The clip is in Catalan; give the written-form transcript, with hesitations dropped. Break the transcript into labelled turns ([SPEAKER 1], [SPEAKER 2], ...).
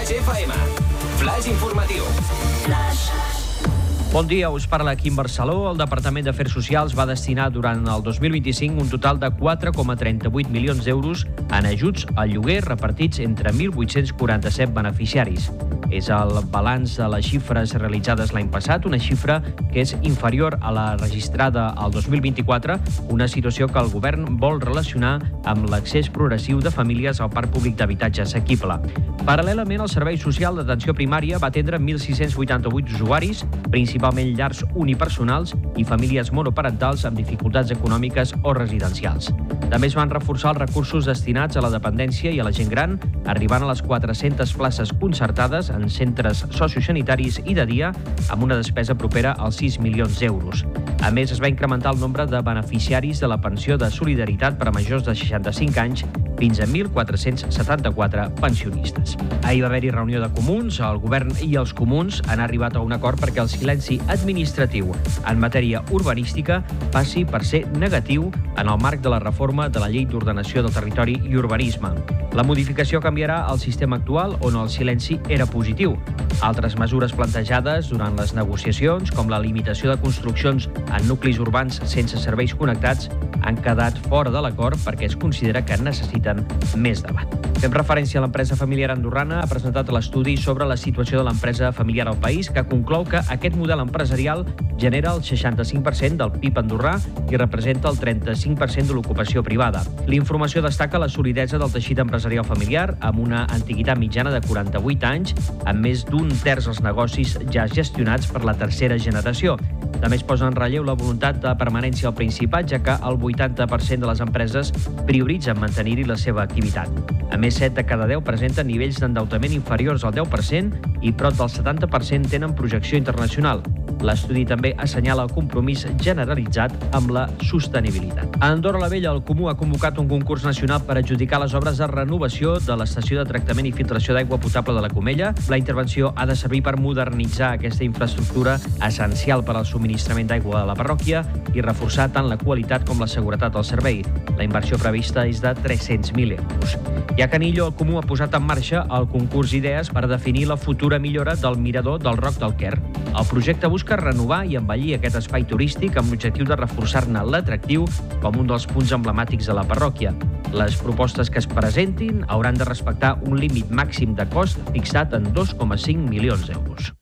[SPEAKER 1] Flash FM. Flash informatiu.
[SPEAKER 2] Bon dia, us parla Quim Barceló. El Departament d'Afers Socials va destinar durant el 2025 un total de 4,38 milions d'euros en ajuts al lloguer repartits entre 1.847 beneficiaris. És el balanç de les xifres realitzades l'any passat, una xifra que és inferior a la registrada al 2024, una situació que el govern vol relacionar amb l'accés progressiu de famílies al parc públic d'habitatge assequible. Paral·lelament, el Servei Social d'Atenció Primària va atendre 1.688 usuaris, principalment llars unipersonals i famílies monoparentals amb dificultats econòmiques o residencials. També es van reforçar els recursos destinats a la dependència i a la gent gran, arribant a les 400 places concertades en centres sociosanitaris i de dia, amb una despesa propera als 6 milions d'euros. A més, es va incrementar el nombre de beneficiaris de la pensió de solidaritat per a majors de 65 anys fins a 1.474 pensionistes. Ahir va haver-hi reunió de comuns. El govern i els comuns han arribat a un acord perquè el silenci administratiu en matèria urbanística passi per ser negatiu en el marc de la reforma de la Llei d'Ordenació del Territori i Urbanisme. La modificació canviarà el sistema actual on el silenci era positiu. Altres mesures plantejades durant les negociacions, com la limitació de construccions en nuclis urbans sense serveis connectats, han quedat fora de l'acord perquè es considera que necessiten més debat. Fem referència a l'empresa familiar andorrana, ha presentat l'estudi sobre la situació de l'empresa familiar al país, que conclou que aquest model empresarial genera el 65% del PIB andorrà i representa el 35% de l'ocupació privada. La informació destaca la solidesa del teixit empresarial familiar, amb una antiguitat mitjana de 48 anys, amb més d'un terç dels negocis ja gestionats per la tercera generació. També es posa en relleu la voluntat de permanència al Principat, ja que el 80% de les empreses prioritzen mantenir-hi la seva activitat. A més, 7 de cada 10 presenten nivells d'endeutament inferiors al 10% i prop del 70% tenen projecció internacional. L'estudi també assenyala el compromís generalitzat amb la sostenibilitat. A Andorra la Vella, el Comú ha convocat un concurs nacional per adjudicar les obres de renovació de l'estació de tractament i filtració d'aigua potable de la Comella. La intervenció ha de servir per modernitzar aquesta infraestructura essencial per al subministrament d'aigua a la parròquia i reforçar tant la qualitat com la seguretat del servei. La inversió prevista és de 300.000 euros. I a Canillo, el Comú ha posat en marxa el concurs d'idees per definir la futura millora del mirador del Roc del Quer. El projecte busca renovar i embellir aquest espai turístic amb l'objectiu de reforçar-ne l'atractiu com un dels punts emblemàtics de la parròquia. Les propostes que es presentin hauran de respectar un límit màxim de cost fixat en 2,5 milions d'euros.